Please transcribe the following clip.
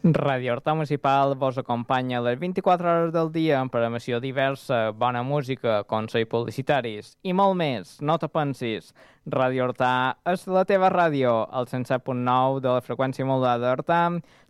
Ràdio Horta Municipal vos acompanya les 24 hores del dia amb programació diversa, bona música, consells publicitaris i molt més. No te pensis. Ràdio Horta és la teva ràdio, el 107.9 de la freqüència modulada d'Horta,